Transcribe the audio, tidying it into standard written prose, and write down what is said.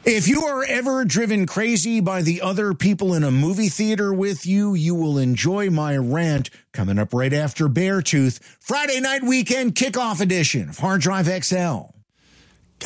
If you are ever driven crazy by the other people in a movie theater with you, you will enjoy my rant coming up right after Beartooth, Friday night weekend kickoff edition of Hard Drive XL.